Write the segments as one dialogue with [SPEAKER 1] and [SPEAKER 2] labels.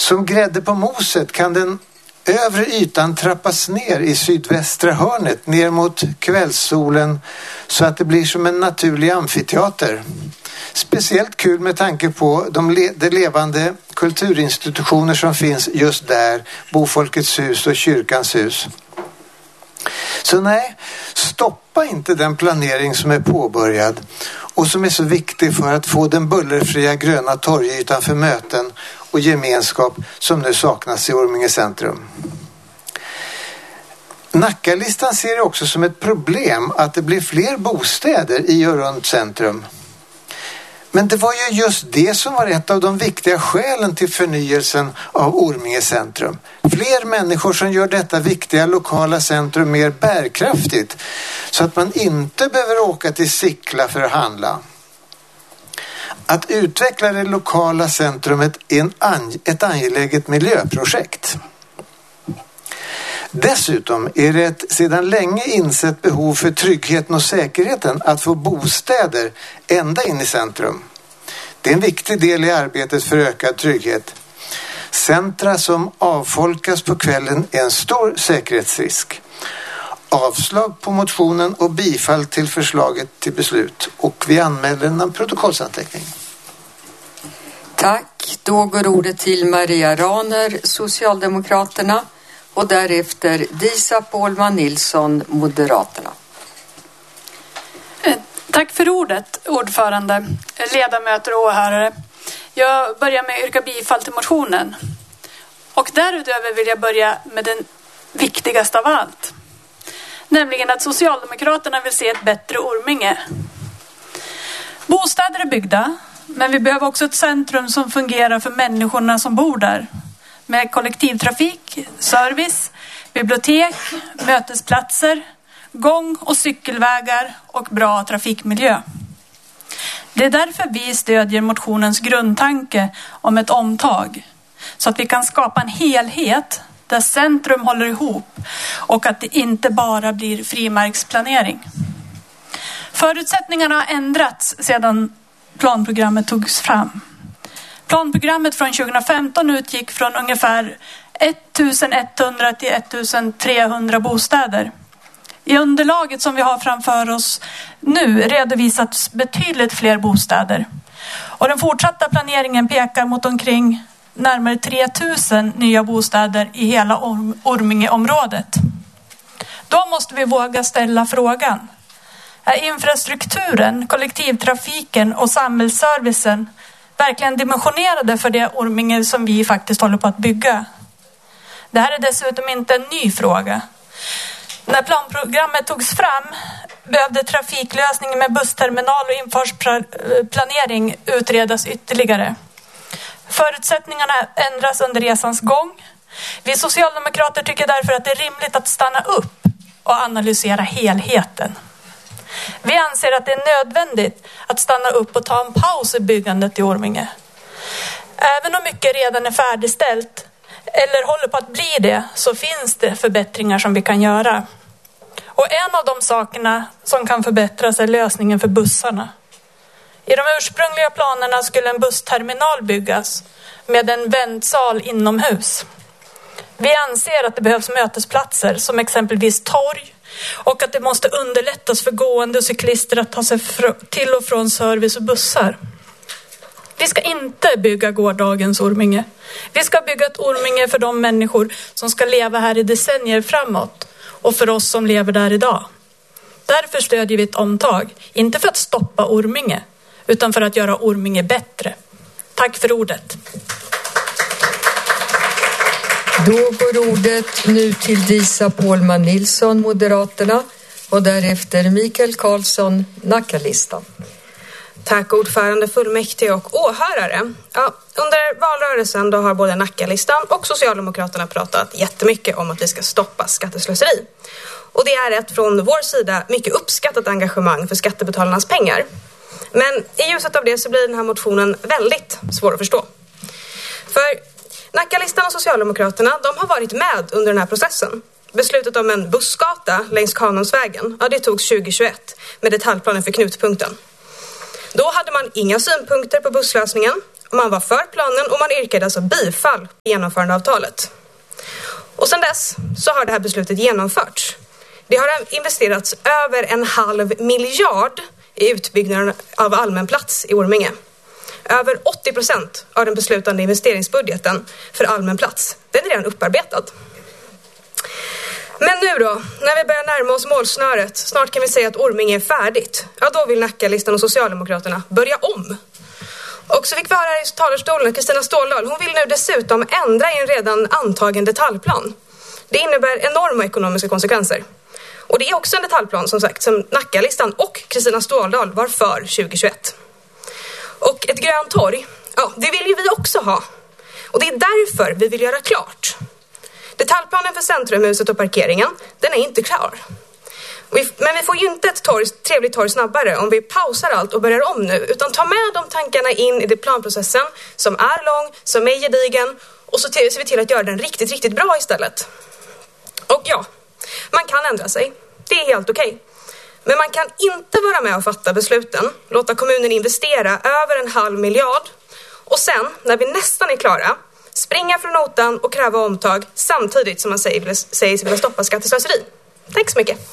[SPEAKER 1] Som grädde på moset kan den övre ytan trappas ner i sydvästra hörnet ner mot kvällssolen så att det blir som en naturlig amfiteater. Speciellt kul med tanke på de levande kulturinstitutioner som finns just där, Bofolkets hus och Kyrkans hus. Så nej, stoppa inte den planering som är påbörjad och som är så viktig för att få den bullerfria gröna torgytan för möten och gemenskap som nu saknas i Orminge centrum. Nackalistan ser det också som ett problem att det blir fler bostäder i och runt centrum. Men det var ju just det som var ett av de viktiga skälen till förnyelsen av Orminge centrum. Fler människor som gör detta viktiga lokala centrum mer bärkraftigt så att man inte behöver åka till Sickla för att handla. Att utveckla det lokala centrumet är ett angeläget miljöprojekt. Dessutom är det ett sedan länge insett behov för tryggheten och säkerheten att få bostäder ända in i centrum. Det är en viktig del i arbetet för ökad trygghet. Centra som avfolkas på kvällen är en stor säkerhetsrisk. Avslag på motionen och bifall till förslaget till beslut. Och vi anmäler en protokollsanteckning.
[SPEAKER 2] Tack. Då går ordet till Maria Raner, Socialdemokraterna, och därefter Disa Pålman Nilsson, Moderaterna.
[SPEAKER 3] Tack för ordet, ordförande, ledamöter och åhörare. Jag börjar med att yrka bifall till motionen. Och därutöver vill jag börja med den viktigaste av allt. Nämligen att Socialdemokraterna vill se ett bättre Orminge. Bostäder är byggda, men vi behöver också ett centrum som fungerar för människorna som bor där. Med kollektivtrafik, service, bibliotek, mötesplatser, gång- och cykelvägar och bra trafikmiljö. Det är därför vi stödjer motionens grundtanke om ett omtag. Så att vi kan skapa en helhet där centrum håller ihop och att det inte bara blir frimärksplanering. Förutsättningarna har ändrats sedan planprogrammet togs fram. Planprogrammet från 2015 utgick från ungefär 1100 till 1300 bostäder. I underlaget som vi har framför oss nu redovisats betydligt fler bostäder. Och den fortsatta planeringen pekar mot omkring närmare 3000 nya bostäder i hela Ormingeområdet. Då måste vi våga ställa frågan: är infrastrukturen, kollektivtrafiken och samhällsservicen verkligen dimensionerade för det Orminge som vi faktiskt håller på att bygga? Det här är dessutom inte en ny fråga. När planprogrammet togs fram behövde trafiklösningen med bussterminal och infartsplanering utredas ytterligare. Förutsättningarna ändras under resans gång. Vi socialdemokrater tycker därför att det är rimligt att stanna upp och analysera helheten. Vi anser att det är nödvändigt att stanna upp och ta en paus i byggandet i Orminge. Även om mycket redan är färdigställt eller håller på att bli det, så finns det förbättringar som vi kan göra. Och en av de sakerna som kan förbättras är lösningen för bussarna. I de ursprungliga planerna skulle en bussterminal byggas med en väntsal inomhus. Vi anser att det behövs mötesplatser som exempelvis torg och att det måste underlättas för gående och cyklister att ta sig till och från service och bussar. Vi ska inte bygga gårdagens Orminge. Vi ska bygga ett Orminge för de människor som ska leva här i decennier framåt och för oss som lever där idag. Därför stödjer vi ett omtag, inte för att stoppa Orminge, utan för att göra Orminge bättre. Tack för ordet.
[SPEAKER 2] Då går ordet nu till Disa Pålman Nilsson, Moderaterna, och därefter Mikael Karlsson, Nackalistan.
[SPEAKER 4] Tack ordförande, fullmäktige och åhörare. Ja, under valrörelsen då har både Nackalistan och Socialdemokraterna pratat jättemycket om att vi ska stoppa skatteslöseri. Och det är ett från vår sida mycket uppskattat engagemang för skattebetalarnas pengar. Men i ljuset av det så blir den här motionen väldigt svår att förstå. För Nackalistan och Socialdemokraterna, de har varit med under den här processen. Beslutet om en bussgata längs Kanonsvägen, ja, det togs 2021 med detaljplanen för knutpunkten. Då hade man inga synpunkter på busslösningen Man var för planen och man yrkade alltså bifall på genomförandeavtalet. Och sedan dess så har det här beslutet genomförts. Det har investerats över 1,5 miljard i utbyggnaden av allmän plats i Orminge. Över 80% av den beslutande investeringsbudgeten för allmän plats, den är redan upparbetad. Men nu då, när vi börjar närma oss målsnöret, snart kan vi säga att Orminge är färdigt. Ja, då vill Nackalistan och Socialdemokraterna börja om. Och så fick vi höra här i talarstolen att Kristina Ståldahl, hon vill nu dessutom ändra i en redan antagen detaljplan. Det innebär enorma ekonomiska konsekvenser. Och det är också en detaljplan som sagt som Nackalistan och Kristina Ståldahl var för 2021. Och ett grönt torg, ja, det vill ju vi också ha. Och det är därför vi vill göra klart. Detaljplanen för Centrumhuset och parkeringen, den är inte klar. Men vi får ju inte ett trevligt torg snabbare om vi pausar allt och börjar om nu. Utan ta med de tankarna in i det planprocessen som är lång, som är gedigen. Och så ser vi till att göra den riktigt, riktigt bra istället. Och ja, man kan ändra sig. Det är helt okej. Men man kan inte vara med och fatta besluten, låta kommunen investera över 1,5 miljard och sen, när vi nästan är klara, springa från notan och kräva omtag samtidigt som man säger sig vilja stoppa skatteslöseri. Tack så mycket.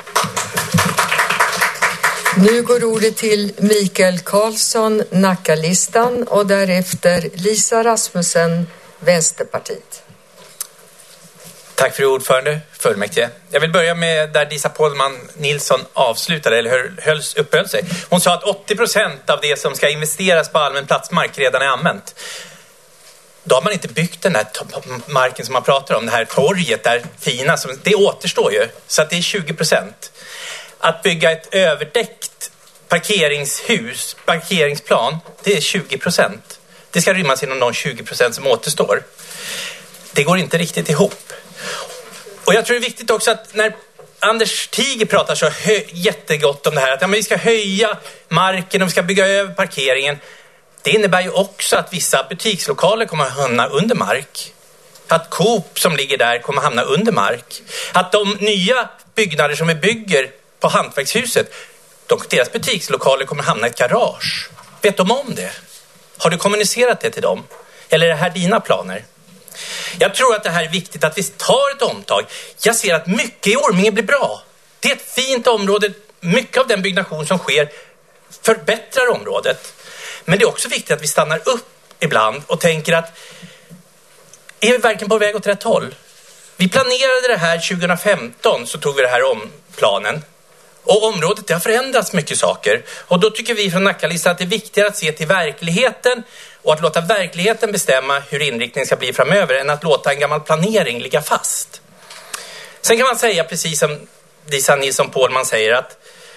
[SPEAKER 2] Nu går ordet till Mikael Karlsson, Nackalistan, och därefter Lisa Rasmussen, Vänsterpartiet.
[SPEAKER 5] Tack för ordförande, fullmäktige. Jag vill börja med där Disa Pohlman Nilsson avslutade eller uppehöll sig. Hon sa att 80% av det som ska investeras på allmän platsmark redan är använt. Då har man inte byggt den där marken som man pratar om, det här torget där fina, det återstår ju. Så att det är 20%. Att bygga ett överdäckt parkeringsplan, det är 20%. Det ska rymmas inom de 20% som återstår. Det går inte riktigt ihop. Och jag tror det är viktigt också att när Anders Tiger pratar så jättegott om det här, att vi ska höja marken och vi ska bygga över parkeringen. Det innebär ju också att vissa butikslokaler kommer att hamna under mark. Att Coop som ligger där kommer att hamna under mark. Att de nya byggnader som vi bygger på Hantverkshuset, deras butikslokaler kommer att hamna i ett garage. Vet de om det? Har du kommunicerat det till dem? Eller är det här dina planer? Jag tror att det här är viktigt att vi tar ett omtag. Jag ser att mycket i Orminge blir bra. Det är ett fint område. Mycket av den byggnation som sker förbättrar området. Men det är också viktigt att vi stannar upp ibland och tänker att är vi verkligen på väg åt rätt håll? Vi planerade det här 2015, så tog vi det här om planen. Och området, det har förändrats mycket saker. Och då tycker vi från Nackalistan att det är viktigare att se till verkligheten och att låta verkligheten bestämma hur inriktningen ska bli framöver än att låta en gammal planering ligga fast. Sen kan man säga, precis som Disa Nilsson Pohlman säger, att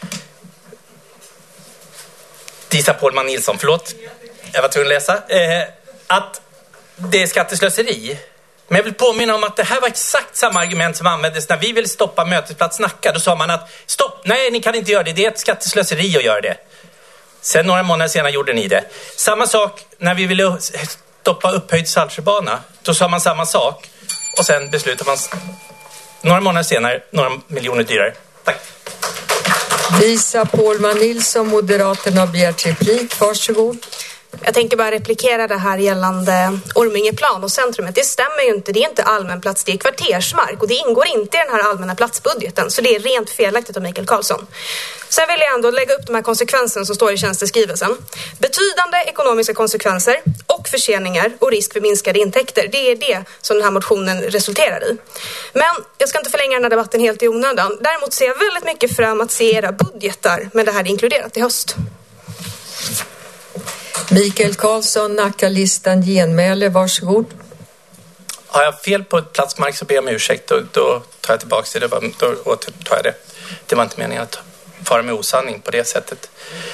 [SPEAKER 5] Disa Pohlman Nilsson, förlåt, jag var tvungen att läsa, att det är skatteslöseri. Men jag vill påminna om att det här var exakt samma argument som användes när vi ville stoppa Mötesplats Nacka. Då sa man att stopp, nej ni kan inte göra det, det är ett skatteslöseri att göra det. Sen några månader senare gjorde ni det. Samma sak när vi ville stoppa upphöjd Saltsjöbana. Då sa man samma sak och sen beslutade man några månader senare några miljoner dyrare. Tack.
[SPEAKER 2] Disa Pohlman Nilsson, Moderaterna, har begärt replik. Varsågod.
[SPEAKER 4] Jag tänker bara replikera det här gällande Ormingeplan och centrumet. Det stämmer ju inte, det är inte allmän plats, det är kvartersmark och det ingår inte i den här allmänna platsbudgeten. Så det är rent felaktigt av Mikael Karlsson. Sen vill jag ändå lägga upp de här konsekvenserna som står i tjänsteskrivelsen. Betydande ekonomiska konsekvenser och förseningar och risk för minskade intäkter. Det är det som den här motionen resulterar i. Men jag ska inte förlänga den här debatten helt i onödan. Däremot ser jag väldigt mycket fram att se era budgetar med det här inkluderat i höst.
[SPEAKER 2] Mikael Karlsson, Nackalistan, genmäle, varsågod.
[SPEAKER 5] Har jag fel på platsmark så ber jag om ursäkt och då tar jag tillbaka det. Då återtar jag det. Det var inte meningen att fara med osanning på det sättet.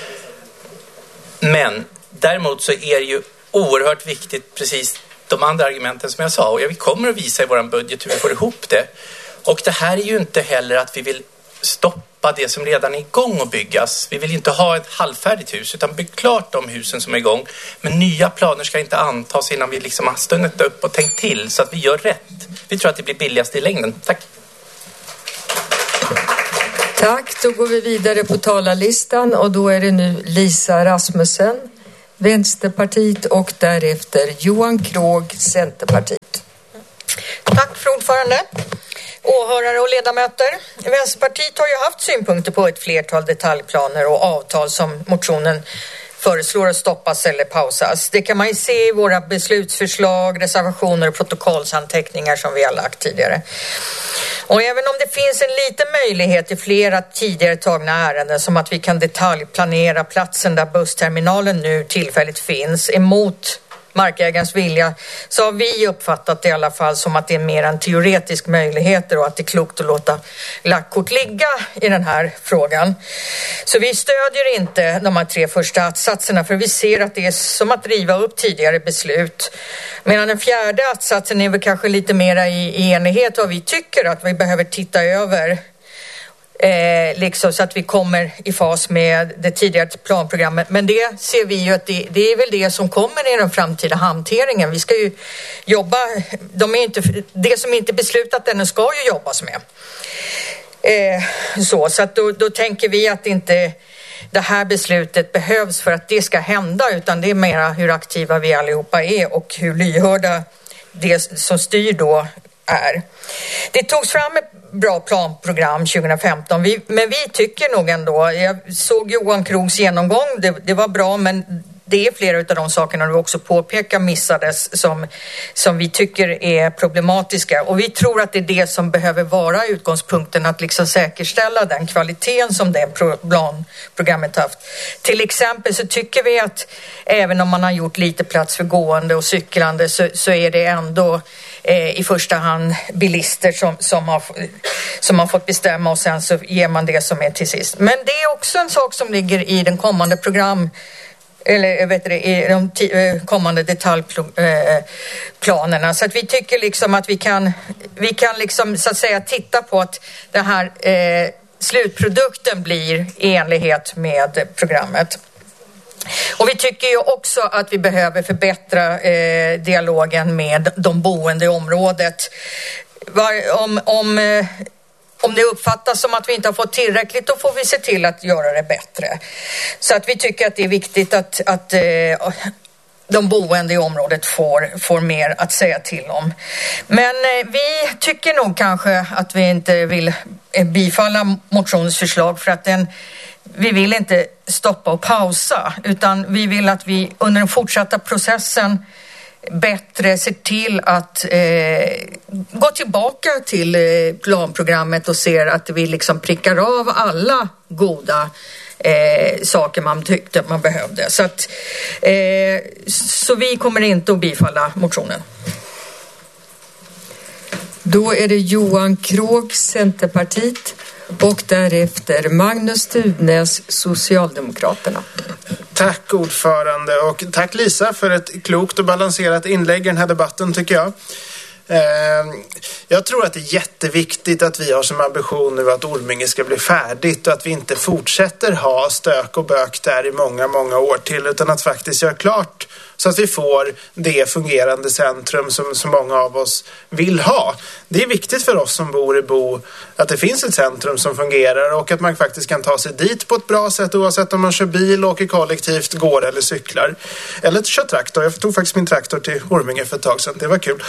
[SPEAKER 5] Men däremot så är det ju oerhört viktigt precis de andra argumenten som jag sa. Och vi kommer att visa i vår budget hur vi får ihop det. Och det här är ju inte heller att vi vill stoppa det som redan är igång att byggas. Vi vill inte ha ett halvfärdigt hus utan bygga klart de husen som är igång. Men nya planer ska inte antas innan vi liksom har stannat upp och tänkt till så att vi gör rätt. Vi tror att det blir billigast i längden. Tack.
[SPEAKER 2] Tack, då går vi vidare på talarlistan och då är det nu Lisa Rasmussen, Vänsterpartiet och därefter Johan Krog, Centerpartiet.
[SPEAKER 6] Tack för ordförande. Åhörare och ledamöter. Vänsterpartiet har ju haft synpunkter på ett flertal detaljplaner och avtal som motionen föreslår att stoppas eller pausas. Det kan man ju se i våra beslutsförslag, reservationer och protokollsanteckningar som vi har lagt tidigare. Och även om det finns en liten möjlighet i flera tidigare tagna ärenden som att vi kan detaljplanera platsen där bussterminalen nu tillfälligt finns emot markägarens vilja, så har vi uppfattat det i alla fall som att det är mer en teoretisk möjlighet och att det är klokt att låta lagkort ligga i den här frågan. Så vi stödjer inte de här 3 första attsatserna, för vi ser att det är som att riva upp tidigare beslut. Medan den 4:e attsatsen är väl kanske lite mer i enighet vad vi tycker att vi behöver titta över. Liksom så att vi kommer i fas med det tidigare planprogrammet. Men det ser vi ju att det är väl det som kommer i den framtida hanteringen. Vi ska ju jobba, det som inte beslutat ännu ska ju jobbas med. Så att då tänker vi att inte det här beslutet behövs för att det ska hända, utan det är mera hur aktiva vi allihopa är och hur lyhörda det som styr då är. Det togs fram ett bra planprogram 2015, men vi tycker nog ändå, jag såg Johan Krogs genomgång, det var bra, men det är flera av de sakerna du också påpekar missades som vi tycker är problematiska, och vi tror att det är det som behöver vara utgångspunkten, att liksom säkerställa den kvaliteten som det planprogrammet haft. Till exempel så tycker vi att även om man har gjort lite plats för gående och cyklande så är det ändå i första hand bilister som har fått bestämma, och sen så ger man det som är till sist. Men det är också en sak som ligger i den kommande i de kommande detaljplanerna. Så att vi tycker liksom att vi kan liksom så att säga titta på att den här slutprodukten blir i enlighet med programmet. Och vi tycker ju också att vi behöver förbättra dialogen med de boende i området. Om det uppfattas som att vi inte har fått tillräckligt, då får vi se till att göra det bättre. Så att vi tycker att det är viktigt att de boende i området får mer att säga till om. Men vi tycker nog kanske att vi inte vill bifalla motionens förslag, för att vi vill inte stoppa och pausa, utan vi vill att vi under den fortsatta processen bättre ser till att gå tillbaka till planprogrammet och ser att vi liksom prickar av alla goda saker man tyckte man behövde. Så vi kommer inte att bifalla motionen.
[SPEAKER 2] Då är det Johan Krog, Centerpartiet, och därefter Magnus Tudnäs, Socialdemokraterna.
[SPEAKER 7] Tack ordförande, och tack Lisa för ett klokt och balanserat inlägg i den här debatten, tycker jag. Jag tror att det är jätteviktigt att vi har som ambition nu att Orminge ska bli färdigt, och att vi inte fortsätter ha stök och bök där i många, många år till, utan att faktiskt göra klart så att vi får det fungerande centrum som så många av oss vill ha. Det är viktigt för oss som bor i Bo att det finns ett centrum som fungerar, och att man faktiskt kan ta sig dit på ett bra sätt, oavsett om man kör bil, åker kollektivt, går eller cyklar. Eller kör traktor. Jag tog faktiskt min traktor till Orminge för ett tag sedan. Det var kul.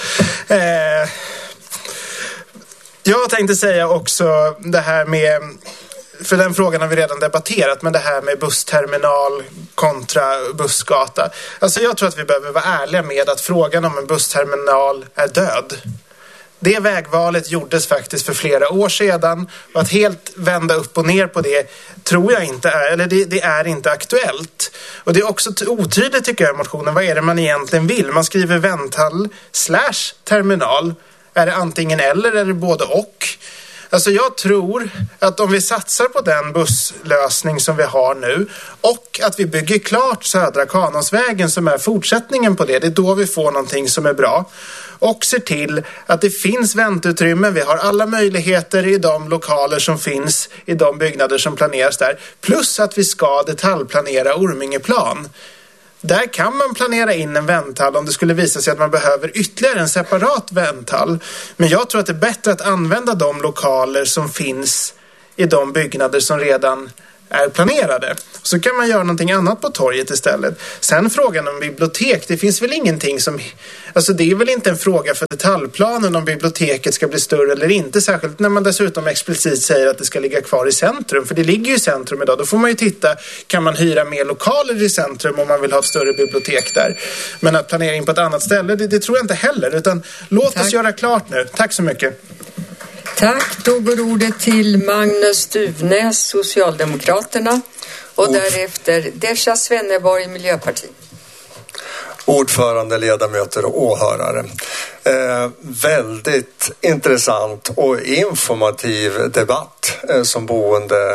[SPEAKER 7] Jag tänkte säga också det här med, för den frågan har vi redan debatterat, men det här med bussterminal kontra bussgata. Alltså jag tror att vi behöver vara ärliga med att frågan om en bussterminal är död. Det vägvalet gjordes faktiskt för flera år sedan, och att helt vända upp och ner på det tror jag inte är, eller det är inte aktuellt. Och det är också otydligt, tycker jag, i motionen. Vad är det man egentligen vill? Man skriver vänthall/terminal. Är det antingen eller är det både och? Alltså jag tror att om vi satsar på den busslösning som vi har nu, och att vi bygger klart Södra Kanonsvägen som är fortsättningen på det, det är då vi får någonting som är bra. Och ser till att det finns väntutrymmen. Vi har alla möjligheter i de lokaler som finns, i de byggnader som planeras där. Plus att vi ska detaljplanera Ormingeplan. Där kan man planera in en vänthall om det skulle visa sig att man behöver ytterligare en separat vänthall. Men jag tror att det är bättre att använda de lokaler som finns i de byggnader som redan är planerade. Så kan man göra någonting annat på torget istället. Sen frågan om bibliotek, det finns väl ingenting som... Alltså det är väl inte en fråga för detaljplanen om biblioteket ska bli större eller inte. Särskilt när man dessutom explicit säger att det ska ligga kvar i centrum. För det ligger ju i centrum idag. Då får man ju titta, kan man hyra mer lokaler i centrum om man vill ha ett större bibliotek där. Men att planering på ett annat ställe, det tror jag inte heller. Utan låt oss göra klart nu. Tack så mycket.
[SPEAKER 2] Tack. Då går ordet till Magnus Stuvnäs, Socialdemokraterna. Och därefter Desha Svenneborg, Miljöpartiet.
[SPEAKER 8] Ordförande, ledamöter och åhörare. Väldigt intressant och informativ debatt som boende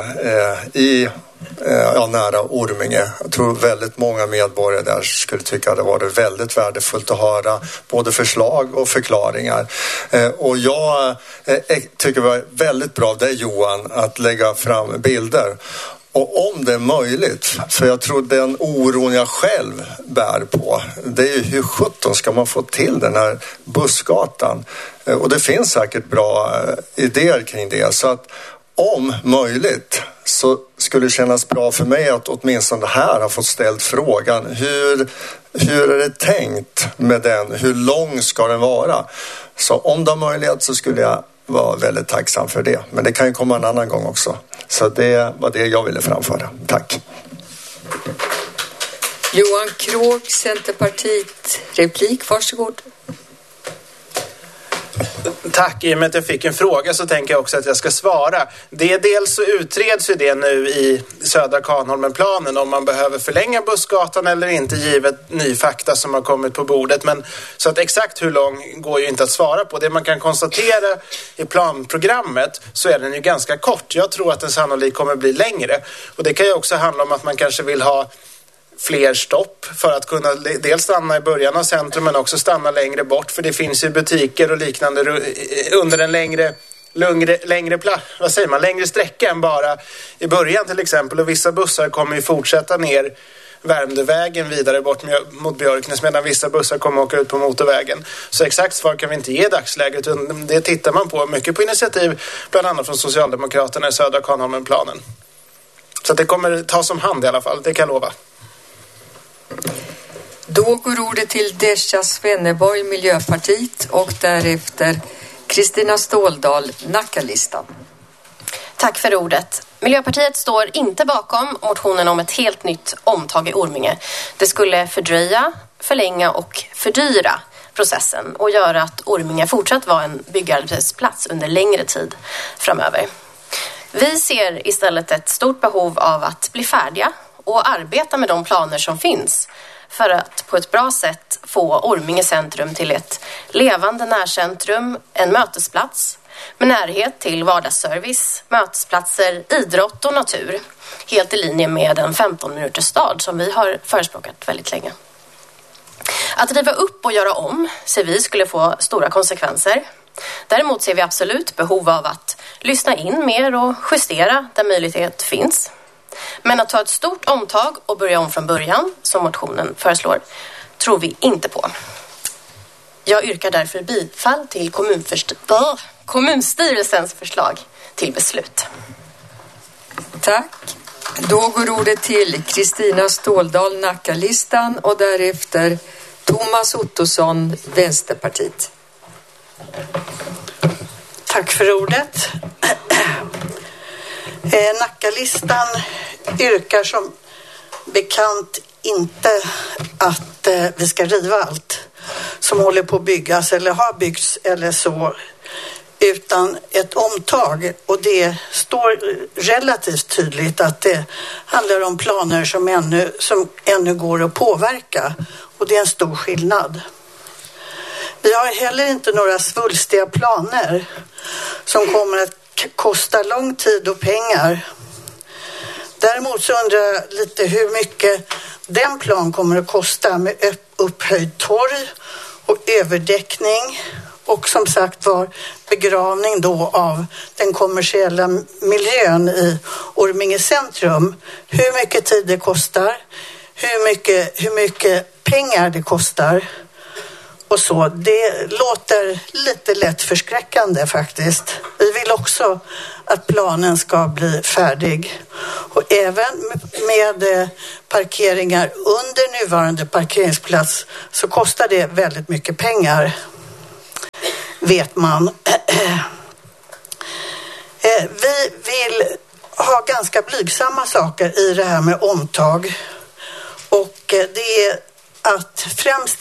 [SPEAKER 8] nära Orminge. Jag tror väldigt många medborgare där skulle tycka att det var väldigt värdefullt att höra både förslag och förklaringar. Och jag tycker det var väldigt bra av dig, Johan, att lägga fram bilder. Och om det är möjligt, för jag tror den oron jag själv bär på, det är ju hur 17 ska man få till den här bussgatan. Och det finns säkert bra idéer kring det. Så att om möjligt så skulle det kännas bra för mig att åtminstone här ha fått ställt frågan. Hur är det tänkt med den? Hur lång ska den vara? Så om det har möjlighet så skulle jag vara väldigt tacksam för det. Men det kan ju komma en annan gång också. Så det var det jag ville framföra. Tack.
[SPEAKER 2] Johan Kråk, Centerpartiet. Replik, varsågod.
[SPEAKER 7] Tack, i och med att jag fick en fråga så tänker jag också att jag ska svara. Dels så utreds ju det nu i Södra Kahnholmen-planen om man behöver förlänga bussgatan eller inte givet ny fakta som har kommit på bordet. Men så att exakt hur lång går ju inte att svara på. Det man kan konstatera i planprogrammet så är den ju ganska kort. Jag tror att den sannolikt kommer bli längre. Och det kan ju också handla om att man kanske vill ha fler stopp för att kunna dels stanna i början av centrum men också stanna längre bort, för det finns ju butiker och liknande under en längre sträcka än bara i början till exempel, och vissa bussar kommer ju fortsätta ner Värmdövägen vidare bort mot Björknäs medan vissa bussar kommer åka ut på motorvägen. Så exakt svar kan vi inte ge i dagsläget, utan det tittar man på mycket på initiativ bland annat från Socialdemokraterna i Södra Kahnholmen-planen. Så det kommer tas om hand i alla fall, det kan jag lova.
[SPEAKER 2] Då går ordet till Desha Svenneborg, Miljöpartiet, och därefter Kristina Ståldal, Nackalistan.
[SPEAKER 9] Tack för ordet. Miljöpartiet står inte bakom motionen om ett helt nytt omtag i Orminge. Det skulle fördröja, förlänga och fördyra processen och göra att Orminge fortsatt vara en byggarbetsplats under längre tid framöver. Vi ser istället ett stort behov av att bli färdiga och arbeta med de planer som finns för att på ett bra sätt få Orminge centrum till ett levande närcentrum, en mötesplats med närhet till vardagsservice, mötesplatser, idrott och natur. Helt i linje med en 15-minuters stad som vi har förespråkat väldigt länge. Att riva upp och göra om ser vi skulle få stora konsekvenser. Däremot ser vi absolut behov av att lyssna in mer och justera där möjlighet finns. Men att ta ett stort omtag och börja om från början, som motionen föreslår, tror vi inte på. Jag yrkar därför bifall till kommunstyrelsens förslag till beslut.
[SPEAKER 2] Tack. Då går ordet till Kristina Ståldal, Nackalistan, och därefter Thomas Ottosson, Vänsterpartiet.
[SPEAKER 10] Tack för ordet. Nackalistan yrkar som bekant inte att vi ska riva allt som håller på att byggas eller har byggts eller så, utan ett omtag, och det står relativt tydligt att det handlar om planer som ännu går att påverka, och det är en stor skillnad. Vi har heller inte några svulstiga planer som kommer att kosta lång tid och pengar. Däremot så undrar jag lite hur mycket den plan kommer att kosta med upphöjd torg och överdäckning och som sagt var begravning då av den kommersiella miljön i Orminge centrum. Hur mycket tid det kostar, hur mycket pengar det kostar och så. Det låter lite lätt förskräckande faktiskt. Vi vill också att planen ska bli färdig. Och även med parkeringar under nuvarande parkeringsplats så kostar det väldigt mycket pengar, vet man. Vi vill ha ganska blygsamma saker i det här med omtag. Och det är att främst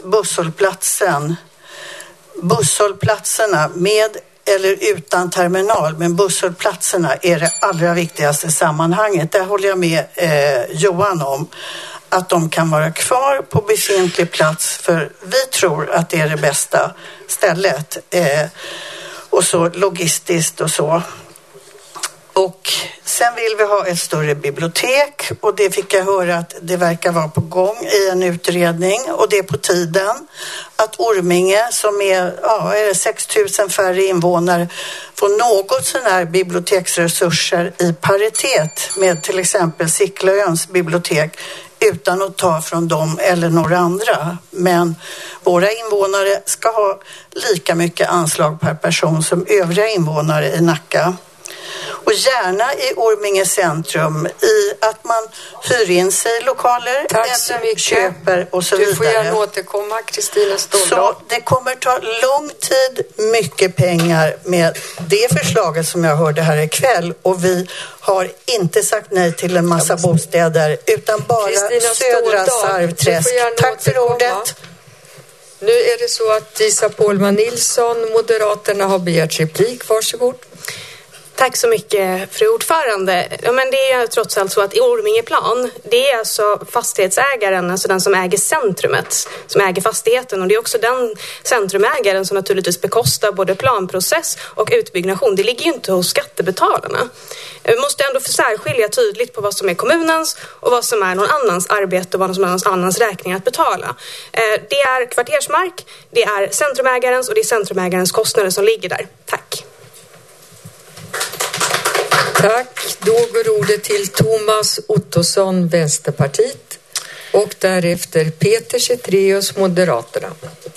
[SPEAKER 10] busshållplatserna med eller utan terminal, men busshållplatserna är det allra viktigaste sammanhanget. Där håller jag med Johan om att de kan vara kvar på befintlig plats, för vi tror att det är det bästa stället och så logistiskt och så. Och sen vill vi ha ett större bibliotek, och det fick jag höra att det verkar vara på gång i en utredning, och det är på tiden att Orminge, som är 6 000 färre invånare, får något sån här biblioteksresurser i paritet med till exempel Sickleöns bibliotek, utan att ta från dem eller några andra. Men våra invånare ska ha lika mycket anslag per person som övriga invånare i Nacka. Och gärna i Orminge centrum, i att man hyr in sig lokaler eller köper och så vidare.
[SPEAKER 2] Du får gärna återkomma, Kristina Ståhlblad.
[SPEAKER 10] Så det kommer ta lång tid, mycket pengar med det förslaget som jag hörde här ikväll. Och vi har inte sagt nej till en massa bostäder, utan bara södra Sarvträsk. Tack för ordet.
[SPEAKER 2] Nu är det så att Disa Pålman Nilsson, Moderaterna, har begärt replik. Varsågod.
[SPEAKER 4] Tack så mycket, fru ordförande. Ja, men det är trots allt så att i Ormingeplan, det är alltså fastighetsägaren, alltså den som äger centrumet, som äger fastigheten. Och det är också den centrumägaren som naturligtvis bekostar både planprocess och utbyggnation. Det ligger ju inte hos skattebetalarna. Vi måste ändå särskilja tydligt på vad som är kommunens och vad som är någon annans arbete och vad som är någon annans räkning att betala. Det är kvartersmark, det är centrumägarens och det är centrumägarens kostnader som ligger där. Tack.
[SPEAKER 2] Tack. Då går ordet till Thomas Ottosson, Vänsterpartiet, och därefter Peter Cetreus, Moderaterna.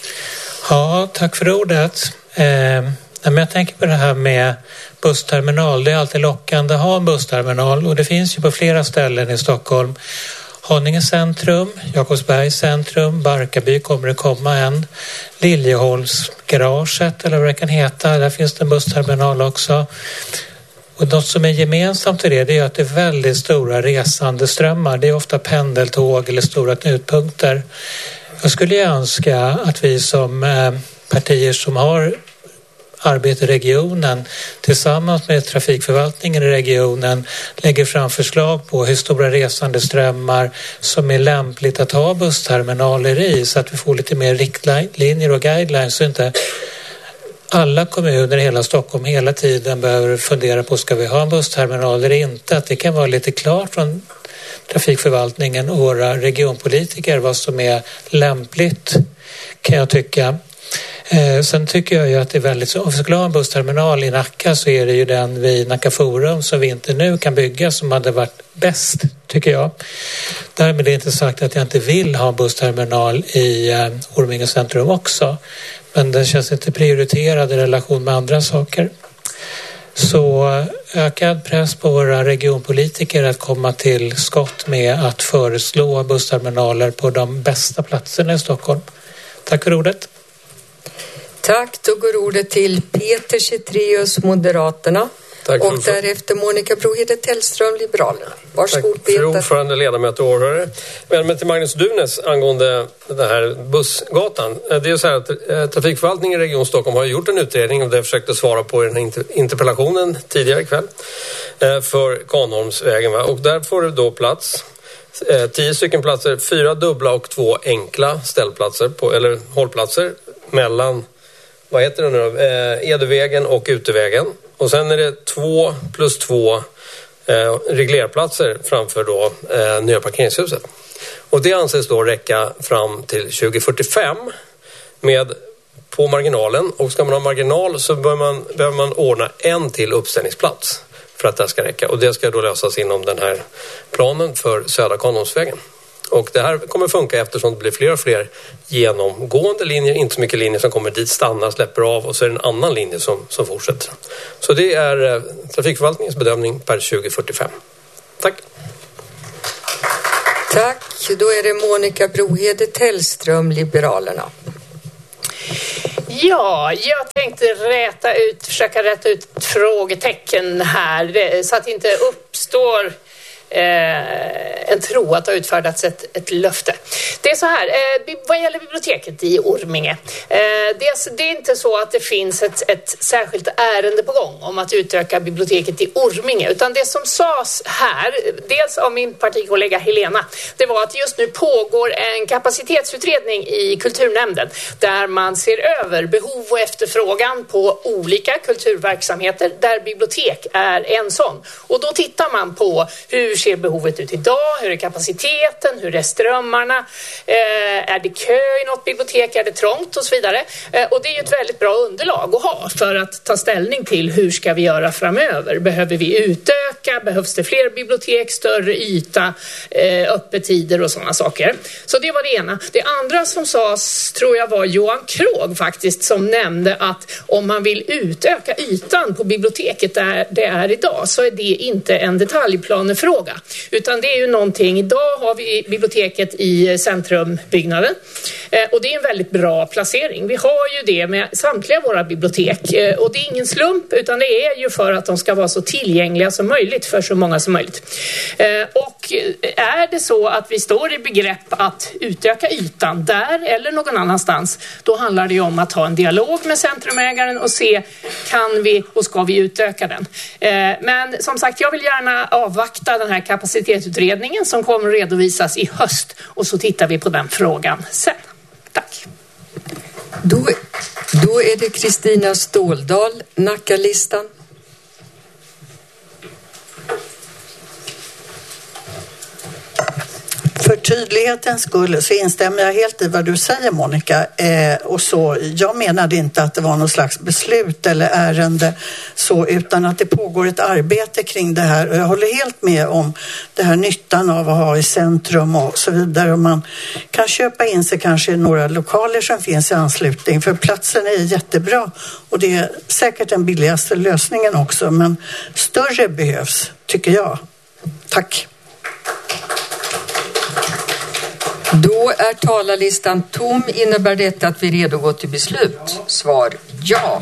[SPEAKER 11] Ja, tack för ordet. Jag tänker på det här med bussterminal. Det är alltid lockande att ha en bussterminal, och det finns ju på flera ställen i Stockholm. Haninge centrum, Jakobsbergs centrum, Barkarby kommer det komma en, Liljeholmsgaraget eller vad det kan heta, där finns det en bussterminal också. Och något som är gemensamt i det är att det är väldigt stora resandeströmmar. Det är ofta pendeltåg eller stora knutpunkter. Jag skulle önska att vi som partier som har arbete i regionen tillsammans med trafikförvaltningen i regionen lägger fram förslag på hur stora resandeströmmar som är lämpligt att ha bussterminaler i, så att vi får lite mer riktlinjer och guidelines, så inte alla kommuner i hela Stockholm hela tiden behöver fundera på, ska vi ha en bussterminal eller inte? Att det kan vara lite klart från trafikförvaltningen och våra regionpolitiker vad som är lämpligt, kan jag tycka. Sen tycker jag ju att det är väldigt, om vi skulle ha en bussterminal i Nacka, så är det ju den vid Nacka Forum som vi inte nu kan bygga som hade varit bäst, tycker jag. Därmed är det inte sagt att jag inte vill ha en bussterminal i Orminge centrum också. Men den känns inte prioriterad i relation med andra saker. Så ökad press på våra regionpolitiker att komma till skott med att föreslå bussterminaler på de bästa platserna i Stockholm. Tack för ordet.
[SPEAKER 2] Tack, då går ordet till Peter Cetreus, Moderaterna. Tack, och därefter Monica Brohede Tellström, Liberalerna. Varsågod,
[SPEAKER 12] tack,
[SPEAKER 2] Peter.
[SPEAKER 12] Fru ordförande, ledamöter och åhörare. Men till Magnus Dunes angående den här bussgatan. Det är ju så här att trafikförvaltningen i Region Stockholm har gjort en utredning, och det försökte svara på i den här interpellationen tidigare ikväll för Kanholmsvägen. Och där får det då plats 10 stycken platser, 4 dubbla och 2 enkla ställplatser eller hållplatser mellan, vad heter det nu då? Edevägen och Utevägen. Och sen är det 2 + 2 reglerplatser framför då nya parkeringshuset. Och det anses då räcka fram till 2045 med på marginalen. Och ska man ha marginal så behöver man ordna en till uppställningsplats för att det ska räcka. Och det ska då lösas inom den här planen för Södra Kanholmsvägen. Och det här kommer funka eftersom det blir fler och fler genomgående linjer, inte så mycket linjer som kommer dit, stannar, släpper av, och så är det en annan linje som fortsätter. Så det är trafikförvaltningens bedömning per 2045. Tack!
[SPEAKER 2] Tack. Då är det Monica Brohede Tellström, Liberalerna.
[SPEAKER 13] Ja, jag tänkte försöka räta ut frågetecken här så att det inte uppstår en tro att det har utfärdats ett löfte. Det är så här, vad gäller biblioteket i Orminge. Det är inte så att det finns ett särskilt ärende på gång om att utöka biblioteket i Orminge, utan det som sades här, dels av min partikollega Helena, det var att just nu pågår en kapacitetsutredning i kulturnämnden där man ser över behov och efterfrågan på olika kulturverksamheter där bibliotek är en sån. Och då tittar man på hur ser behovet ut idag, hur är kapaciteten, hur är strömmarna, är det kö i något bibliotek, är det trångt och så vidare. Och det är ju ett väldigt bra underlag att ha för att ta ställning till hur ska vi göra framöver. Behöver vi utöka, behövs det fler bibliotek, större yta, öppettider och sådana saker. Så det var det ena. Det andra som sades tror jag var Johan Krog faktiskt som nämnde att om man vill utöka ytan på biblioteket där det är idag så är det inte en detaljplanefråga. Utan det är ju någonting, idag har vi biblioteket i centrumbyggnaden och det är en väldigt bra placering. Vi har ju det med samtliga våra bibliotek och det är ingen slump utan det är ju för att de ska vara så tillgängliga som möjligt för så många som möjligt. Och är det så att vi står i begrepp att utöka ytan där eller någon annanstans, då handlar det ju om att ha en dialog med centrumägaren och se kan vi och ska vi utöka den. Men som sagt, jag vill gärna avvakta den här kapacitetsutredningen som kommer att redovisas i höst och så tittar vi på den frågan sen. Tack.
[SPEAKER 2] Då är det Kristina Ståldal, Nackalistan.
[SPEAKER 10] För tydlighetens skull så instämmer jag helt i vad du säger, Monica. Och så, jag menade inte att det var någon slags beslut eller ärende så, utan att det pågår ett arbete kring det här. Och jag håller helt med om det här nyttan av att ha i centrum och så vidare. Och man kan köpa in sig kanske i några lokaler som finns i anslutning. För platsen är jättebra och det är säkert den billigaste lösningen också. Men större behövs, tycker jag. Tack.
[SPEAKER 2] Då är talarlistan tom. Innebär detta att vi redo gå till beslut? Svar ja.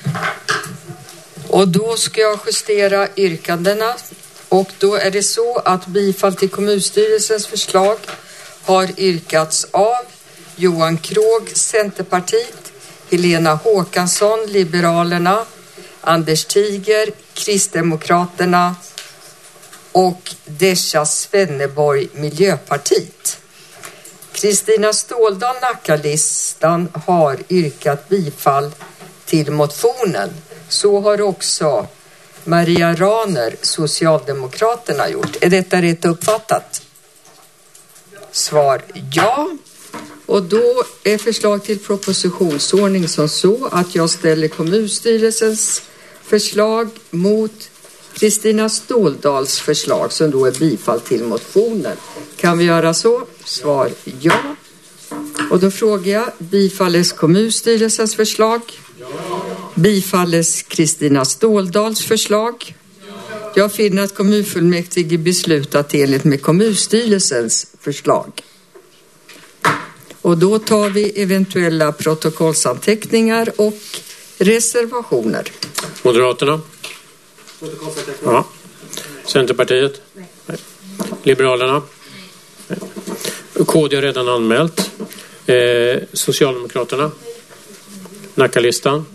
[SPEAKER 2] Och då ska jag justera yrkandena. Och då är det så att bifall till kommunstyrelsens förslag har yrkats av Johan Krog, Centerpartiet, Helena Håkansson, Liberalerna, Anders Tiger, Kristdemokraterna och Desha Svenneborg, Miljöpartiet. Kristina Ståldal, Nackalistan, har yrkat bifall till motionen. Så har också Maria Raner, Socialdemokraterna, gjort. Är detta rätt uppfattat? Svar ja. Och då är förslag till propositionsordning som så att jag ställer kommunstyrelsens förslag mot Kristina Ståldals förslag som då är bifall till motionen. Kan vi göra så? Svar ja. Och då frågar jag, bifalles kommunstyrelsens förslag? Ja. Bifalles Kristina Ståldals förslag? Ja. Jag finner att kommunfullmäktige beslutat enligt med kommunstyrelsens förslag. Och då tar vi eventuella protokollsanteckningar och reservationer.
[SPEAKER 14] Moderaterna? Ja. Centerpartiet? Nej. Liberalerna? Nej. KD har redan anmält. Socialdemokraterna? Nackalistan?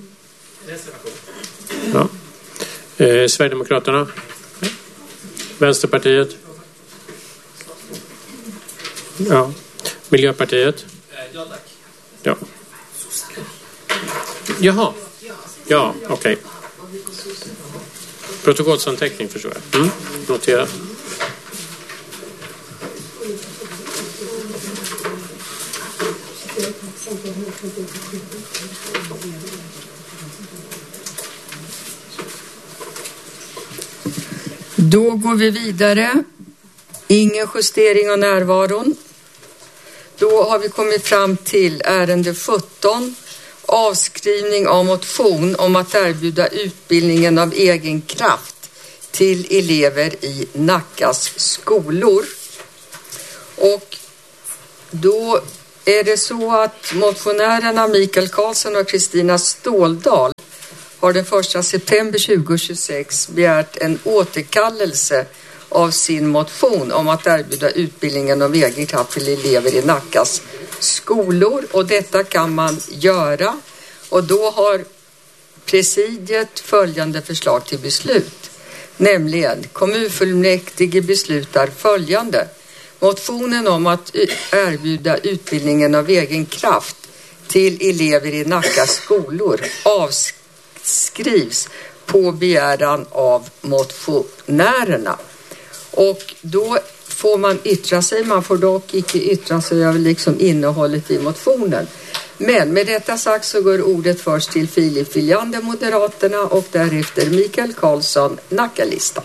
[SPEAKER 14] Ja. Sverigedemokraterna? Nej. Vänsterpartiet? Ja. Miljöpartiet? Ja, tack. Ja. Jaha. Ja, okej. Okay. Protokollsanteckning förstår jag. Notera.
[SPEAKER 2] Då går vi vidare. Ingen justering av närvaron. Då har vi kommit fram till ärende 17. Avskrivning av motion om att erbjuda utbildningen av egen kraft till elever i Nackas skolor. Och då är det så att motionärerna Mikael Karlsson och Kristina Ståldal har den 1 september 2026 begärt en återkallelse av sin motion om att erbjuda utbildningen av egen kraft till elever i Nackas skolor. Och detta kan man göra. Och då har presidiet följande förslag till beslut. Nämligen kommunfullmäktige beslutar följande. Motionen om att erbjuda utbildningen av egen kraft till elever i Nackas skolor avskrivs på begäran av motionärerna. Och då får man yttra sig. Man får dock icke yttra sig över liksom innehållet i motionen. Men med detta sagt så går ordet först till Filip Viljander, Moderaterna, och därefter Mikael Karlsson, Nackalistan.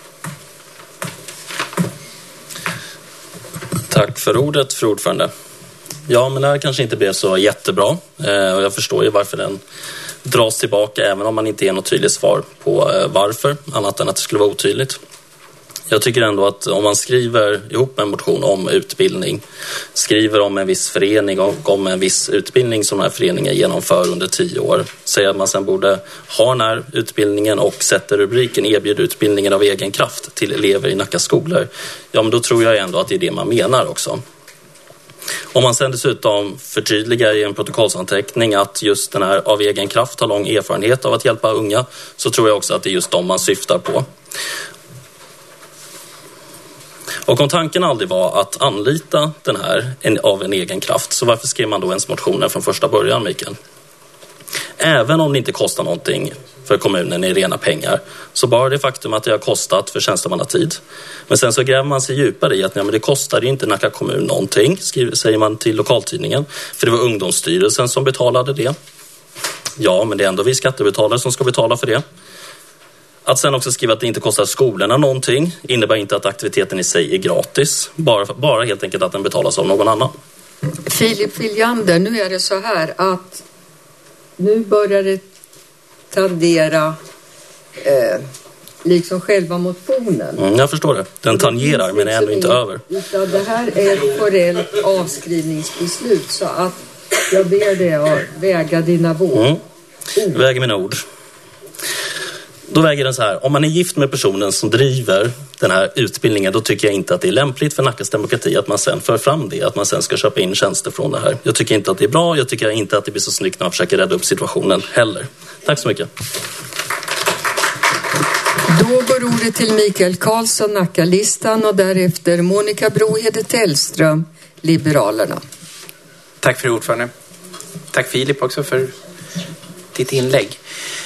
[SPEAKER 15] Tack för ordet, fru ordförande. Ja, men det här kanske inte blev så jättebra. Och jag förstår ju varför den dras tillbaka, även om man inte ger något tydligt svar på varför, annat än att det skulle vara otydligt. Jag tycker ändå att om man skriver ihop en motion om utbildning, skriver om en viss förening och om en viss utbildning som den här föreningen genomför under 10 år, säger att man sen borde ha den här utbildningen och sätter rubriken erbjuder utbildningen av egen kraft till elever i Nacka skolor, ja, men då tror jag ändå att det är det man menar också. Om man sen dessutom förtydligar i en protokollsanteckning att just den här av egen kraft har lång erfarenhet av att hjälpa unga, så tror jag också att det är just dem man syftar på. Och om tanken aldrig var att anlita den här av en egen kraft, så varför skrev man då ens motioner från första början, Mikael? Även om det inte kostar någonting för kommunen i rena pengar, så bara det faktum att det har kostat för tjänstemannatid. Men sen så gräver man sig djupare i att men det kostar ju inte Nacka kommun någonting, säger man till lokaltidningen, för det var ungdomsstyrelsen som betalade det. Ja, men det är ändå vi skattebetalare som ska betala för det. Att sen också skriva att det inte kostar skolorna någonting innebär inte att aktiviteten i sig är gratis. Bara helt enkelt att den betalas av någon annan.
[SPEAKER 2] Filip Viljander, nu är det så här att nu börjar det tangera liksom själva motionen.
[SPEAKER 15] Jag förstår det. Den tangerar men är ännu inte över.
[SPEAKER 2] Utan det här är ett formellt avskrivningsbeslut, så att jag ber dig att väga dina ord.
[SPEAKER 15] Väger mina ord. Då väger den så här: om man är gift med personen som driver den här utbildningen, då tycker jag inte att det är lämpligt för Nackas demokrati att man sen för fram det, att man sen ska köpa in tjänster från det här. Jag tycker inte att det är bra, jag tycker inte att det blir så snyggt när man försöker rädda upp situationen heller. Tack så mycket.
[SPEAKER 2] Då går ordet till Mikael Karlsson, Nackalistan, och därefter Monica Brohede Tellström, Liberalerna.
[SPEAKER 5] Tack för ordförande. Tack Filip också för ditt inlägg.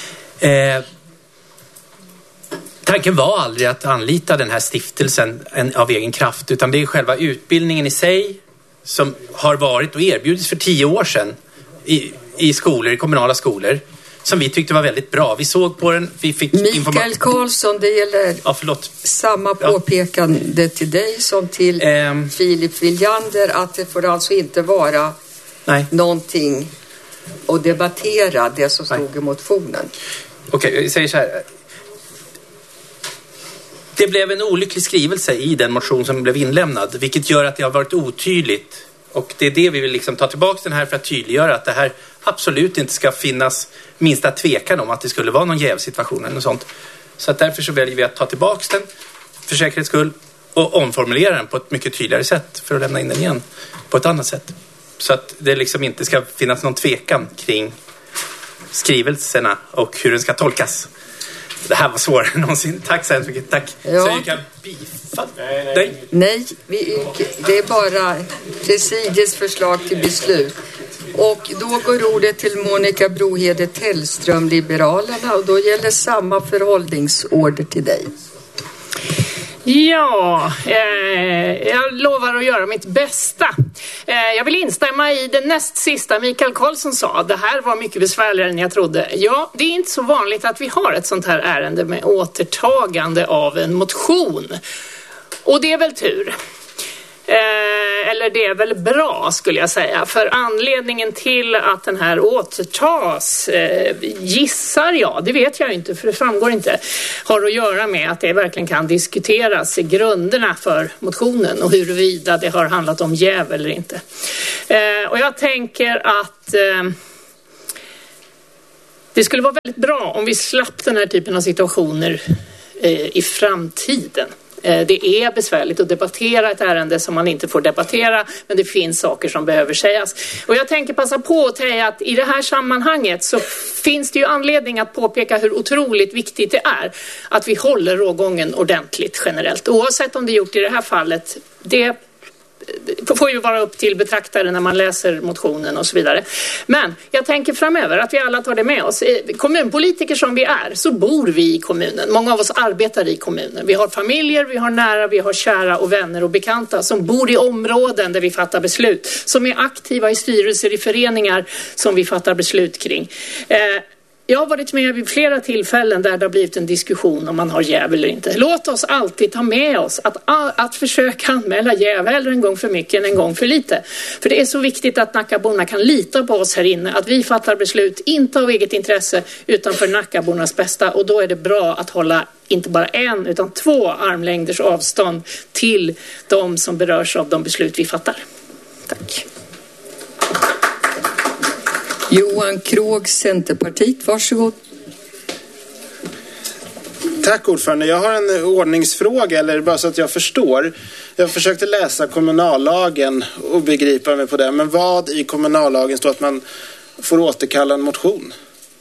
[SPEAKER 5] Tanken var aldrig att anlita den här stiftelsen av egen kraft, utan det är själva utbildningen i sig som har varit och erbjudits för 10 år sedan i skolor, i kommunala skolor, som vi tyckte var väldigt bra. Vi såg på den, vi fick
[SPEAKER 2] Mikael Karlsson, det gäller samma påpekande till dig som till Filip Viljander, att det får alltså inte vara någonting att debattera det som stod i motionen.
[SPEAKER 5] Okej, jag säger så här. Det blev en olycklig skrivelse i den motion som blev inlämnad, vilket gör att det har varit otydligt. Och det är det vi vill liksom ta tillbaka den här för att tydliggöra att det här absolut inte ska finnas minsta tvekan om att det skulle vara någon jävsituation eller något sånt. Så att därför så väljer vi att ta tillbaka den för säkerhets skull och omformulera den på ett mycket tydligare sätt för att lämna in den igen på ett annat sätt. Så att det liksom inte ska finnas någon tvekan kring skrivelserna och hur den ska tolkas. Det här var svårare än någonsin. Tack så mycket. Tack.
[SPEAKER 2] Ja.
[SPEAKER 5] Så jag kan bifall.
[SPEAKER 2] Nej, det är bara presidiets förslag till beslut. Och då går ordet till Monica Brohede Tellström, Liberalerna, och då gäller samma förhållningsorder till dig.
[SPEAKER 13] Ja, jag lovar att göra mitt bästa. Jag vill instämma i det näst sista Mikael Karlsson sa. Det här var mycket besvärligare än jag trodde. Ja, det är inte så vanligt att vi har ett sånt här ärende med återtagande av en motion. Och det är väl tur. eller det är väl bra skulle jag säga. För anledningen till att den här återtas, gissar jag, det vet jag inte för det framgår inte, har att göra med att det verkligen kan diskuteras i grunderna för motionen och huruvida det har handlat om jäv eller inte. Och jag tänker att det skulle vara väldigt bra om vi slapp den här typen av situationer i framtiden. Det är besvärligt att debattera ett ärende som man inte får debattera, men det finns saker som behöver sägas. Och jag tänker passa på att säga att i det här sammanhanget så finns det ju anledning att påpeka hur otroligt viktigt det är att vi håller rågången ordentligt generellt. Oavsett om det är gjort i det här fallet, det får ju vara upp till betraktare när man läser motionen och så vidare. Men jag tänker framöver att vi alla tar det med oss. Kommunpolitiker som vi är så bor vi i kommunen. Många av oss arbetar i kommunen. Vi har familjer, vi har nära, vi har kära och vänner och bekanta som bor i områden där vi fattar beslut. Som är aktiva i styrelser i föreningar som vi fattar beslut kring. Jag har varit med vid flera tillfällen där det har blivit en diskussion om man har jäv eller inte. Låt oss alltid ta med oss att försöka anmäla jäv hellre en gång för mycket än en gång för lite. För det är så viktigt att Nackaborna kan lita på oss här inne. Att vi fattar beslut inte av eget intresse utan för Nackabornas bästa. Och då är det bra att hålla inte bara en utan 2 armlängders avstånd till de som berörs av de beslut vi fattar. Tack.
[SPEAKER 2] Johan Krog, Centerpartiet, varsågod.
[SPEAKER 7] Tack ordförande. Jag har en ordningsfråga, eller bara så att jag förstår. Jag försökte läsa kommunallagen och begripa mig på det. Men vad i kommunallagen står att man får återkalla en motion?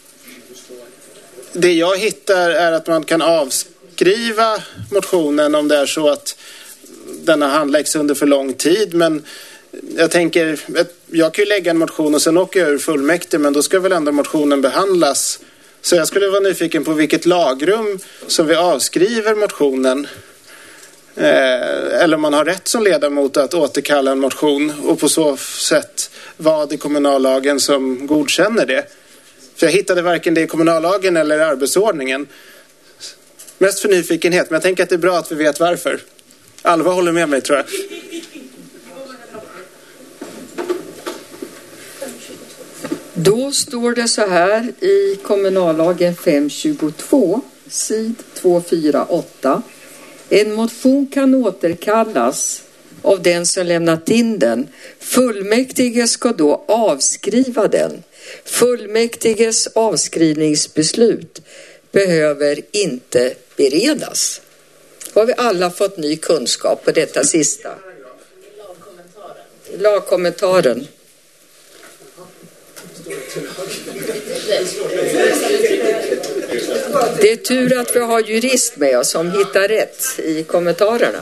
[SPEAKER 7] Det jag hittar är att man kan avskriva motionen om det är så att denna handläggs under för lång tid, men jag tänker, jag kan ju lägga en motion och sen åker jag ur fullmäktige, men då ska väl ändå motionen behandlas. Så jag skulle vara nyfiken på vilket lagrum som vi avskriver motionen. Eller om man har rätt som ledamot att återkalla en motion och på så sätt vad i kommunallagen som godkänner det. För jag hittade varken det i kommunallagen eller arbetsordningen. Mest för nyfikenhet, men jag tänker att det är bra att vi vet varför. Alva håller med mig, tror jag.
[SPEAKER 2] Då står det så här i kommunallagen 522, sid 248. En motion kan återkallas av den som lämnat in den. Fullmäktige ska då avskriva den. Fullmäktiges avskrivningsbeslut behöver inte beredas. Har vi alla fått ny kunskap på detta sista? Lagkommentaren. Det är tur att vi har jurist med oss som hittar rätt i kommentarerna.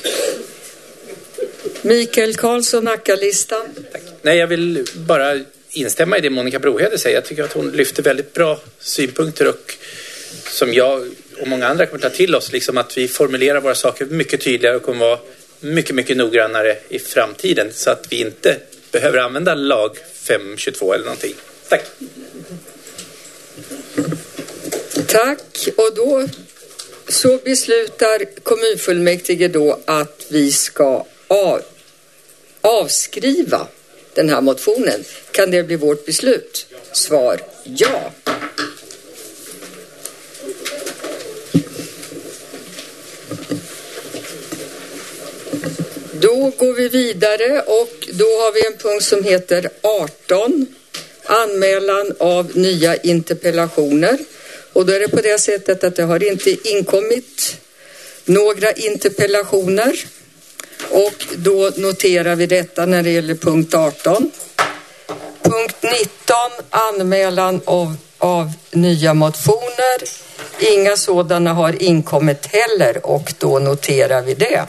[SPEAKER 2] Mikael Karlsson, Nacka-listan.
[SPEAKER 5] Nej, jag vill bara instämma i det Monica Brohede säger. Jag tycker att hon lyfter väldigt bra synpunkter och som jag och många andra kommer ta till oss, liksom att vi formulerar våra saker mycket tydligare och kommer vara mycket, mycket noggrannare i framtiden så att vi inte behöver använda lag 522 eller någonting. Tack.
[SPEAKER 2] Tack. Och då så beslutar kommunfullmäktige då att vi ska avskriva den här motionen. Kan det bli vårt beslut? Svar ja. Då går vi vidare och då har vi en punkt som heter 18. Anmälan av nya interpellationer. Och då är det på det sättet att det har inte inkommit några interpellationer. Och då noterar vi detta när det gäller punkt 18. Punkt 19, anmälan av nya motioner. Inga sådana har inkommit heller och då noterar vi det.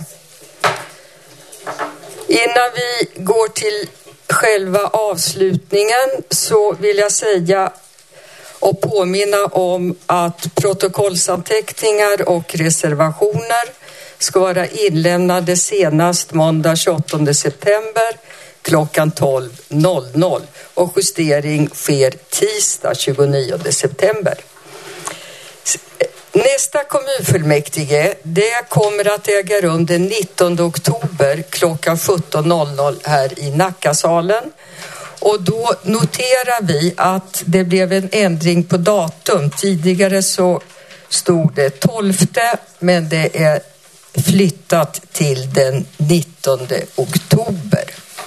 [SPEAKER 2] Innan vi går till själva avslutningen så vill jag säga och påminna om att protokollsanteckningar och reservationer ska vara inlämnade senast måndag 28 september klockan 12.00 och justering sker tisdag 29 september. Nästa kommunfullmäktige, det kommer att äga rum den 19 oktober klockan 17.00 här i Nackasalen. Och då noterar vi att det blev en ändring på datum. Tidigare så stod det 12, men det är flyttat till den 19 oktober.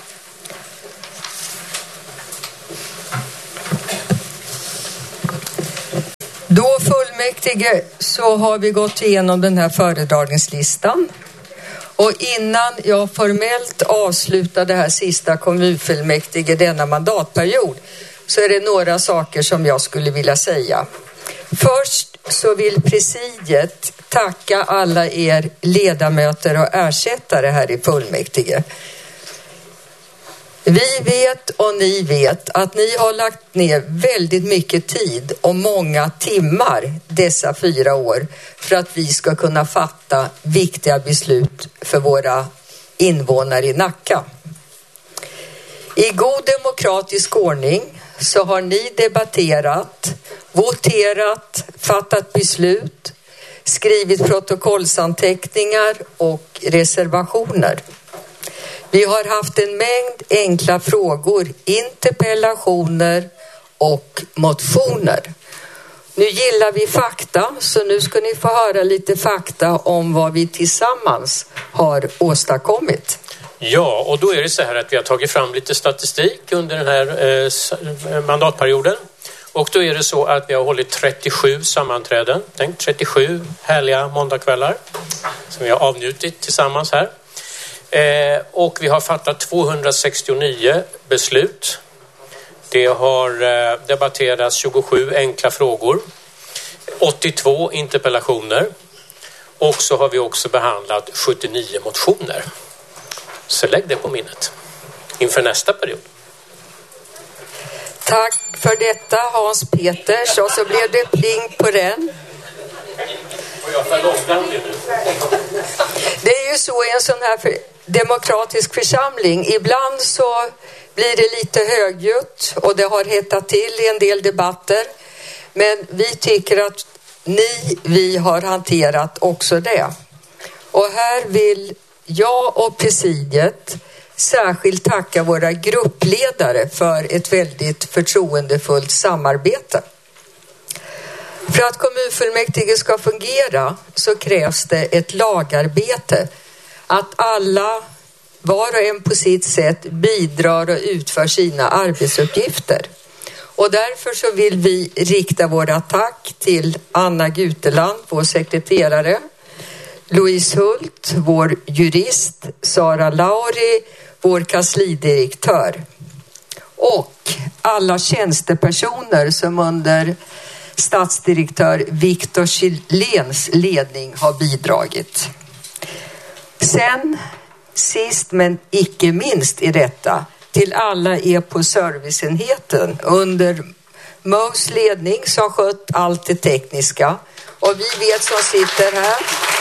[SPEAKER 2] Då fullmäktige så har vi gått igenom den här föredragningslistan. Och innan jag formellt avslutar det här sista kommunfullmäktige denna mandatperiod så är det några saker som jag skulle vilja säga. Först så vill presidiet tacka alla er ledamöter och ersättare här i fullmäktige. Vi vet och ni vet att ni har lagt ner väldigt mycket tid och många timmar dessa 4 år för att vi ska kunna fatta viktiga beslut för våra invånare i Nacka. I god demokratisk ordning så har ni debatterat, voterat, fattat beslut, skrivit protokollsanteckningar och reservationer. Vi har haft en mängd enkla frågor, interpellationer och motioner. Nu gillar vi fakta, så nu ska ni få höra lite fakta om vad vi tillsammans har åstadkommit.
[SPEAKER 14] Ja, och då är det så här att vi har tagit fram lite statistik under den här mandatperioden. Och då är det så att vi har hållit 37 sammanträden. Tänk 37 härliga måndagskvällar som vi har avnjutit tillsammans här. Och vi har fattat 269 beslut. Det har debatterats 27 enkla frågor, 82 interpellationer och så har vi också behandlat 79 motioner. Så lägg det på minnet inför nästa period.
[SPEAKER 2] Tack för detta Hans Peters, och så blev det pling på den. Det är ju så i en sån här demokratisk församling. Ibland så blir det lite högljutt och det har hettat till i en del debatter. Men vi tycker att vi har hanterat också det. Och här vill jag och presidiet särskilt tacka våra gruppledare för ett väldigt förtroendefullt samarbete. För att kommunfullmäktige ska fungera så krävs det ett lagarbete. Att alla, var och en på sitt sätt, bidrar och utför sina arbetsuppgifter. Och därför så vill vi rikta våra tack till Anna Guteland, vår sekreterare, Louise Hult, vår jurist, Sara Lauri, vår kanslidirektör, och alla tjänstepersoner som under statsdirektör Viktor Kylléns ledning har bidragit. Sen, sist men icke minst i detta, till alla er på serviceenheten under Moes ledning som skött allt det tekniska. Och vi vet som sitter här,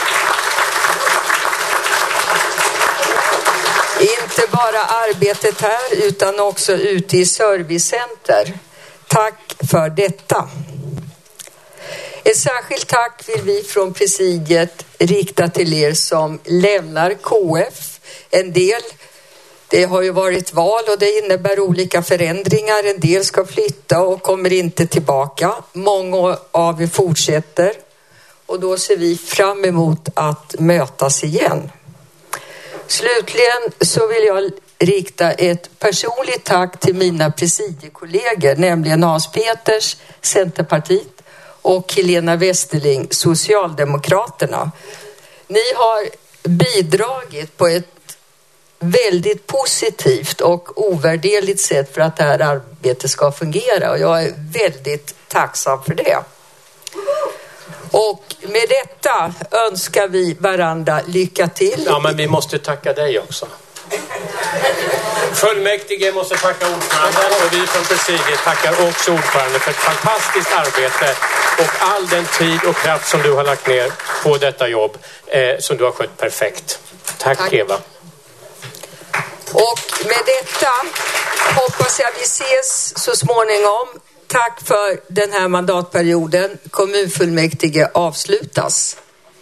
[SPEAKER 2] inte bara arbetet här utan också ute i servicecenter. Tack för detta. Ett särskilt tack vill vi från presidiet rikta till er som lämnar KF. En del, det har ju varit val och det innebär olika förändringar. En del ska flytta och kommer inte tillbaka. Många av er fortsätter och då ser vi fram emot att mötas igen. Slutligen så vill jag rikta ett personligt tack till mina presidiekollegor, nämligen Hans Peters, Centerpartiet, och Helena Westerling, Socialdemokraterna. Ni har bidragit på ett väldigt positivt och ovärderligt sätt för att det här arbetet ska fungera, och jag är väldigt tacksam för det. Och med detta önskar vi varandra lycka till.
[SPEAKER 14] Ja, men vi måste tacka dig också. Fullmäktige måste tacka ordföranden, och vi från presidiet tackar också ordföranden för ett fantastiskt arbete och all den tid och kraft som du har lagt ner på detta jobb som du har skött perfekt. Tack. Eva.
[SPEAKER 2] Och med detta hoppas jag vi ses så småningom. tack för den här mandatperioden. Kommunfullmäktige avslutas.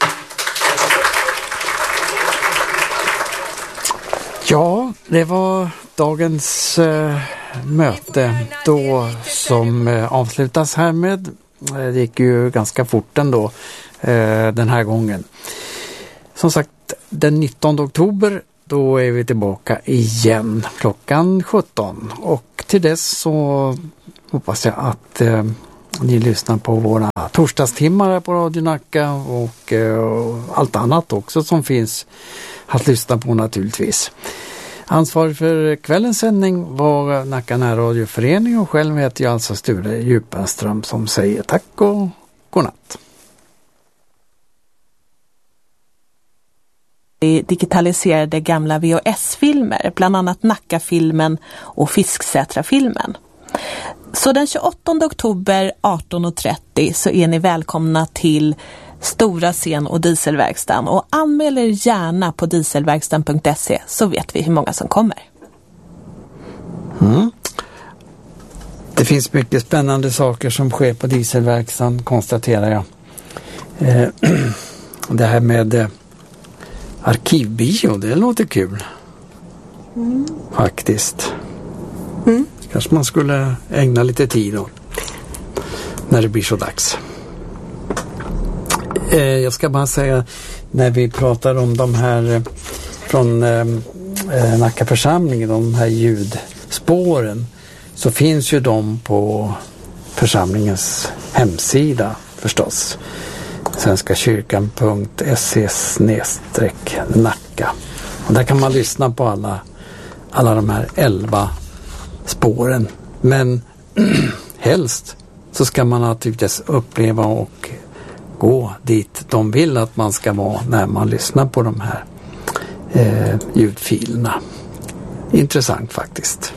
[SPEAKER 16] Ja, det var dagens möte då som avslutas härmed. Det gick ju ganska fort ändå den här gången. Som sagt, den 19 oktober då är vi tillbaka igen klockan 17. Och till dess så hoppas jag att ni lyssnar på våra torsdagstimmar på Radio Nacka och allt annat också som finns att lyssna på naturligtvis. Ansvarig för kvällens sändning var Nacka närradioförening och själv heter jag alltså Sture Djupenström som säger tack och godnatt.
[SPEAKER 17] Digitaliserade gamla VHS-filmer, bland annat Nacka-filmen och Fisksätra-filmen. Så den 28 oktober 18.30 så är ni välkomna till Stora scen- och dieselverkstan och anmäl er gärna på dieselverkstan.se så vet vi hur många som kommer.
[SPEAKER 16] Det finns mycket spännande saker som sker på dieselverkstan, konstaterar jag. Det här med arkivbio, det låter kul. Faktiskt. Kanske man skulle ägna lite tid då. När det blir så dags. Jag ska bara säga, när vi pratar om de här från Nacka församling, de här ljudspåren, så finns ju de på församlingens hemsida förstås. svenskakyrkan.se/Nacka. Och där kan man lyssna på alla de här 11 spåren. Men helst så ska man naturligtvis uppleva och gå dit de vill att man ska vara när man lyssnar på de här ljudfilerna. Intressant faktiskt.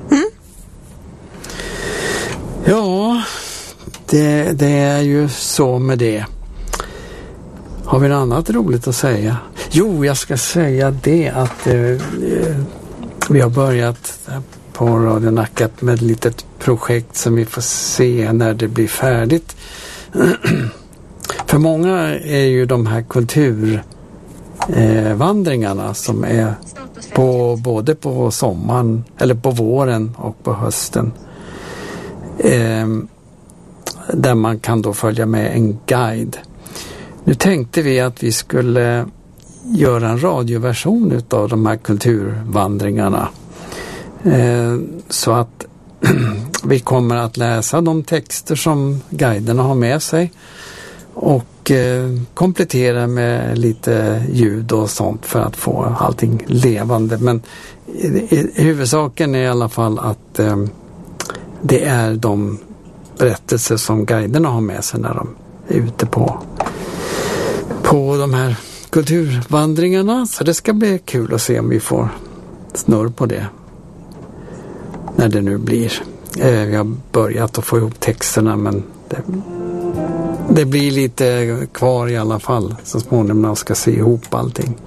[SPEAKER 16] Ja, det är ju så med det. Har vi något annat roligt att säga? Jo, jag ska säga det att vi har börjat på Radio Nacka med ett litet projekt som vi får se när det blir färdigt. För många är ju de här kulturvandringarna som är både på sommaren eller på våren och på hösten. Där man kan då följa med en guide. Nu tänkte vi att vi skulle göra en radioversion utav de här kulturvandringarna. Så att vi kommer att läsa de texter som guiderna har med sig och komplettera med lite ljud och sånt för att få allting levande. Men huvudsaken är i alla fall att det är de berättelser som guiderna har med sig när de är ute på de här kulturvandringarna. Så det ska bli kul att se om vi får snurr på det när det nu blir. Vi har börjat att få ihop texterna, men det blir lite kvar i alla fall så småningom när man ska se ihop allting.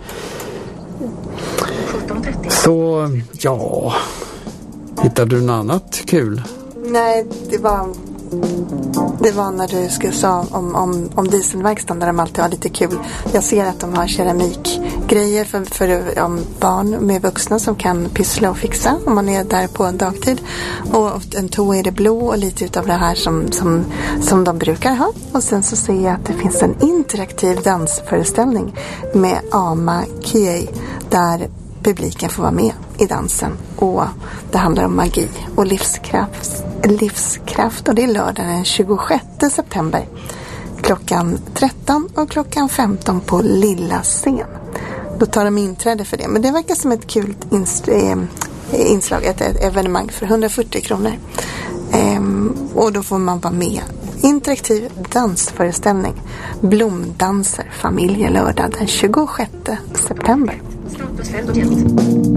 [SPEAKER 16] Så ja, hittade du något annat kul?
[SPEAKER 18] Nej, det var när du skulle sa om dieselverkstan där de alltid har lite kul. Jag ser att de har keramikgrejer för barn med vuxna som kan pyssla och fixa om man är där på en dagtid. Och en tå är det blå och lite utav det här som de brukar ha. Och sen så ser jag att det finns en interaktiv dansföreställning med Ama Kiei där publiken får vara med i dansen och det handlar om magi och livskraft och det är lördag den 26 september klockan 13 och klockan 15 på Lilla scen. Då tar de inträde för det, men det verkar som ett kul inslag, ett evenemang för 140 kronor. Och då får man vara med. Interaktiv dansföreställning Blomdanser familjelördag den 26 september.